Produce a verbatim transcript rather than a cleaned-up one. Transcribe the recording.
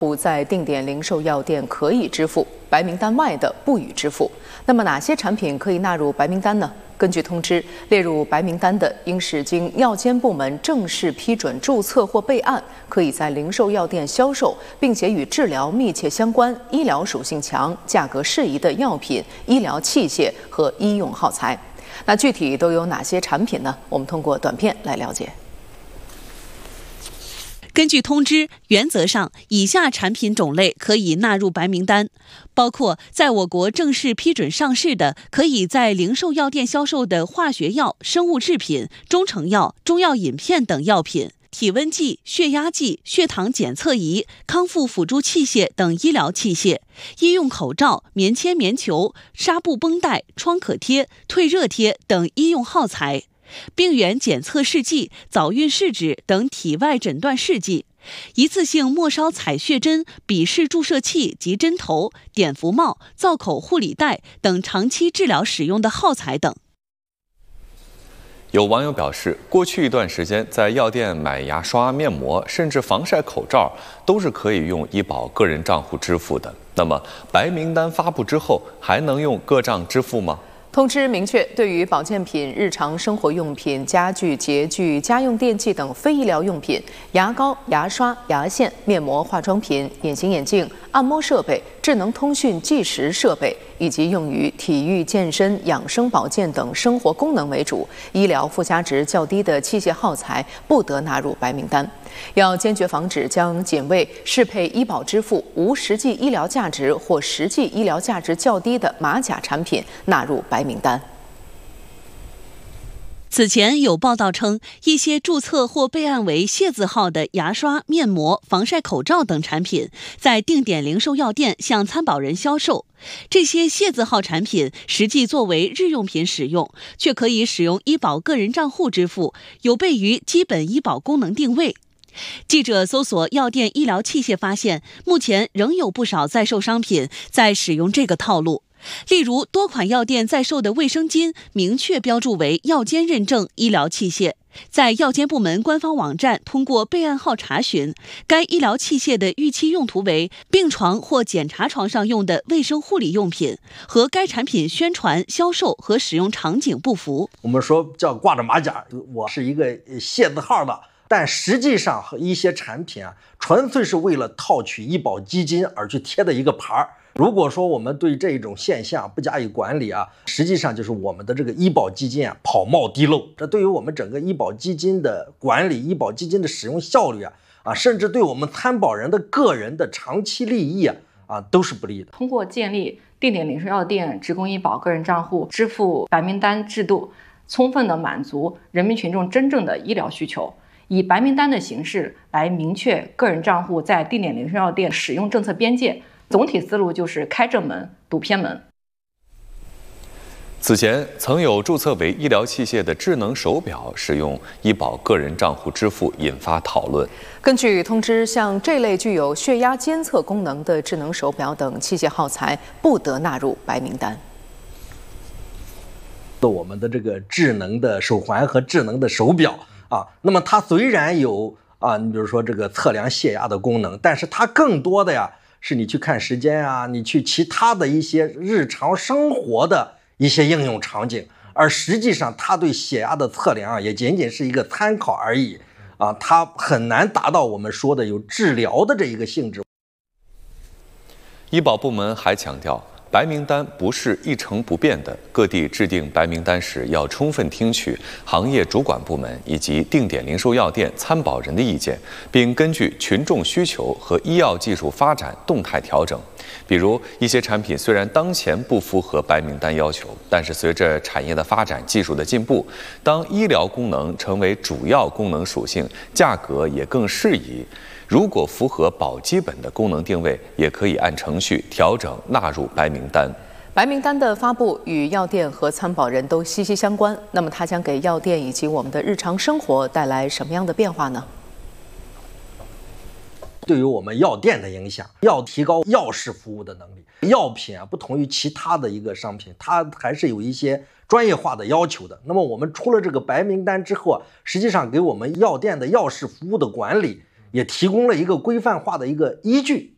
在定点零售药店可以支付，白名单外的不予支付。那么哪些产品可以纳入白名单呢？根据通知，列入白名单的应是经药监部门正式批准注册或备案，可以在零售药店销售，并且与治疗密切相关、医疗属性强、价格适宜的药品、医疗器械和医用耗材。那具体都有哪些产品呢？我们通过短片来了解。 根据通知，原则上以下产品种类可以纳入白名单，包括在我国正式批准上市的，可以在零售药店销售的化学药、生物制品、中成药、中药饮片等药品，体温计、血压计、血糖检测仪、康复辅助器械等医疗器械，医用口罩、棉签、棉球、纱布绷带、创可贴、退热贴等医用耗材，病原检测试剂、早孕试纸等体外诊断试剂，一次性末梢采血针、笔式注射器及针头、碘伏帽、造口护理带等长期治疗使用的耗材等。 有网友表示，过去一段时间在药店买牙刷、面膜，甚至防晒口罩，都是可以用医保个人账户支付的。那么，白名单发布之后，还能用个账支付吗？ 通知明确，对于保健品、日常生活用品、家具、洁具、家用电器等非医疗用品，牙膏、牙刷、牙线、面膜、化妆品、隐形眼镜、按摩设备、智能通讯计时设备，以及用于体育、健身、养生保健等生活功能为主、医疗附加值较低的器械耗材，不得纳入白名单。要坚决防止将仅为适配医保支付、无实际医疗价值或实际医疗价值较低的马甲产品纳入白名单。 此前有报道称，一些注册或备案为谢字号的牙刷、面膜、防晒口罩等产品，在定点零售药店向参保人销售。这些谢字号产品实际作为日用品使用，却可以使用医保个人账户支付，有悖于基本医保功能定位。记者搜索药店医疗器械发现，目前仍有不少在售商品在使用这个套路。例如，多款药店在售的卫生巾明确标注为药监认证医疗器械，在药监部门官方网站通过备案号查询，该医疗器械的预期用途为病床或检查床上用的卫生护理用品，和该产品宣传、销售和使用场景不符。 我们说叫挂着马甲，我是一个谢字号的，但实际上一些产品啊，纯粹是为了套取医保基金而去贴的一个牌儿。如果说我们对这种现象不加以管理啊，实际上就是我们的这个医保基金啊跑冒滴漏，这对于我们整个医保基金的管理、医保基金的使用效率啊啊，甚至对我们参保人的个人的长期利益啊啊都是不利的。 通过建立定点零售药店职工医保个人账户支付白名单制度，充分的满足人民群众真正的医疗需求。以白名单的形式来明确个人账户在定点零售药店使用政策边界，总体思路就是开正门堵偏门。 此前曾有注册为医疗器械的智能手表使用医保个人账户支付，引发讨论。 根据通知，像这类具有血压监测功能的智能手表等器械耗材不得纳入白名单。 我们的这个智能的手环和智能的手表啊，那么它虽然有啊，你比如说这个测量血压的功能，但是它更多的呀是你去看时间啊，你去其他的一些日常生活的一些应用场景，而实际上它对血压的测量啊，也仅仅是一个参考而已啊，它很难达到我们说的有治疗的这一个性质。 医保部门还强调，白名单不是一成不变的，各地制定白名单时要充分听取行业主管部门以及定点零售药店参保人的意见，并根据群众需求和医药技术发展动态调整。比如，一些产品虽然当前不符合白名单要求，但是随着产业的发展、技术的进步，当医疗功能成为主要功能属性，价格也更适宜。如果符合保基本的功能定位，也可以按程序调整纳入白名单。 白名单的发布与药店和参保人都息息相关，那么它将给药店以及我们的日常生活带来什么样的变化呢？ 对于我们药店的影响，要提高药事服务的能力。药品啊，不同于其他的一个商品，它还是有一些专业化的要求的。那么我们出了这个白名单之后啊，实际上给我们药店的药事服务的管理也提供了一个规范化的一个依据。